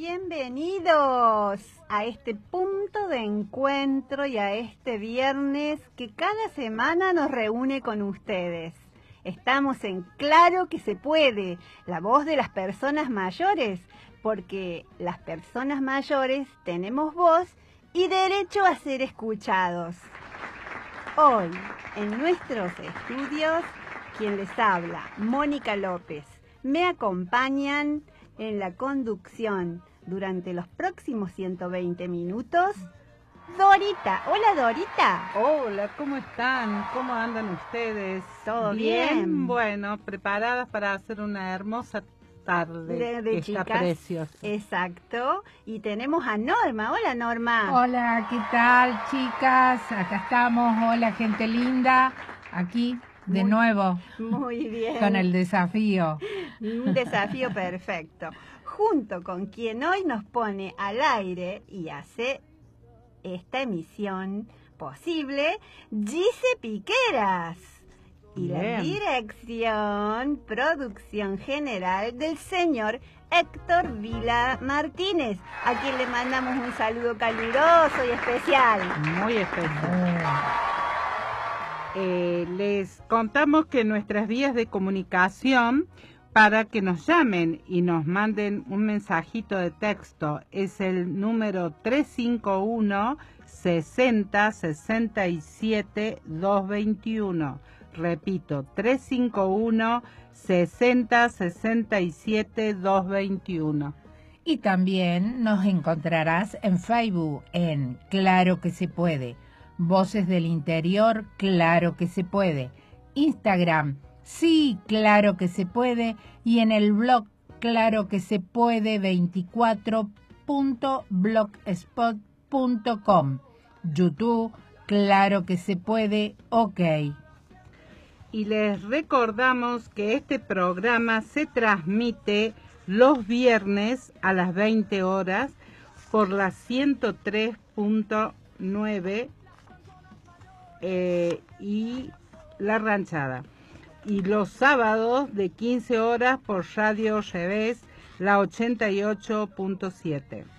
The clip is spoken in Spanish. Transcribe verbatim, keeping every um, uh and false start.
bienvenidos a este punto de encuentro y a este viernes que cada semana nos reúne con ustedes. Estamos en Claro que se puede, la voz de las personas mayores, porque las personas mayores tenemos voz y derecho a ser escuchados. Hoy, en nuestros estudios, quien les habla, Mónica López, me acompañan en la conducción durante los próximos ciento veinte minutos, Dorita. Hola, Dorita. Hola, ¿cómo están? ¿Cómo andan ustedes? ¿Todo bien? Bien, bueno, preparadas para hacer una hermosa tarde. De, de que chicas. Está preciosa. Exacto. Y tenemos a Norma. Hola, Norma. Hola, ¿qué tal, chicas? Acá estamos. Hola, gente linda. Aquí de Muy, nuevo. Muy bien. Con el desafío. Un desafío perfecto. Junto con quien hoy nos pone al aire y hace esta emisión posible, Gise Piqueras. Y Bien. la dirección, producción general del señor Héctor Vila Martínez, a quien le mandamos un saludo caluroso y especial. Muy especial. Eh, les contamos que nuestras vías de comunicación para que nos llamen y nos manden un mensajito de texto es el número tres cinco uno, sesenta, sesenta y siete, doscientos veintiuno. Repito, tres cinco uno, sesenta, sesenta y siete, doscientos veintiuno. Y también nos encontrarás en Facebook en Claro que se puede. Voces del Interior, Claro que se puede. Instagram, sí, Claro que se puede. Y en el blog Claro que se puede veinticuatro punto blogspot punto com. YouTube, Claro que se puede, ok. Y les recordamos que este programa se transmite los viernes a las veinte horas por la ciento tres punto nueve eh, y La Ranchada. Y los sábados de quince horas por Radio Revés, la ochenta y ocho punto siete.